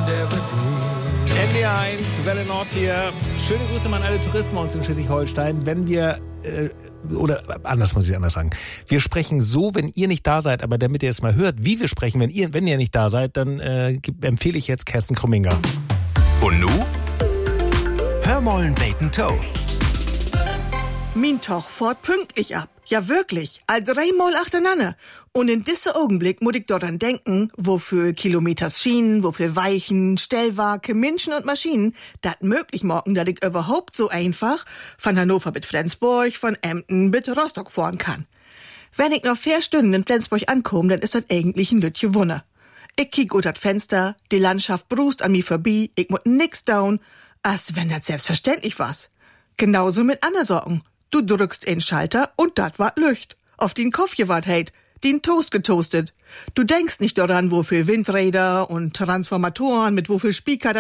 NDR1, Welle Nord hier. Schöne Grüße an alle Touristen bei uns in Schleswig-Holstein. Wenn wir, oder anders muss ich anders sagen, wir sprechen so, wenn ihr nicht da seid, aber damit ihr es mal hört, wie wir sprechen, wenn ihr nicht da seid, dann empfehle ich jetzt Kerstin Krumminger. Und nu? Hör mollen Bacon Toe. Min Toch fort pünktlich ab. Ja wirklich, all 3 Mal achteinander. Und in diesem Augenblick muss ich daran denken, wofür Kilometers Schienen, wofür Weichen, Stellwerke, Menschen und Maschinen das möglich machen, dass ich überhaupt so einfach von Hannover bis Flensburg, von Emden bis Rostock fahren kann. Wenn ich noch 4 Stunden in Flensburg ankomme, dann ist das eigentlich ein lütje Wunder. Ich kiek ut das Fenster, die Landschaft brust an mir vorbei, ich muss nix down, als wenn das selbstverständlich was. Genauso mit anderen Sorgen. Du drückst einen Schalter und dat wart Lücht. Auf den Kopf gewart heit, den Toast getoastet. Du denkst nicht daran, wofür Windräder und Transformatoren mit wofür Speaker